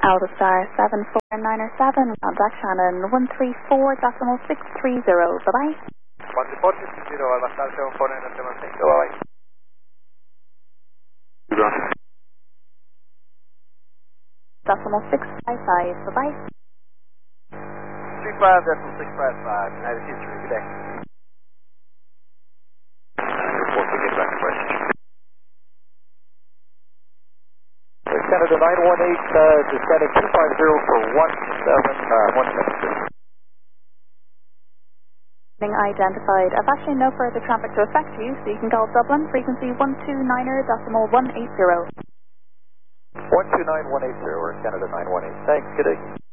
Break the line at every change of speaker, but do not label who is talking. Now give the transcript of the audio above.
Alpha Star 74907, contact Shannon 134.630, bye-bye.
124.630, Alpha Star 74907, bye-bye.
Decimal 655, bye-bye.
35.655, United History, good day. Report to get back to question. Canada 918, descending 250 for 17173.
Identified. I've actually no further traffic to affect you, so you can call Dublin, frequency 129.180.
129180, or Canada 918. Thanks, good day.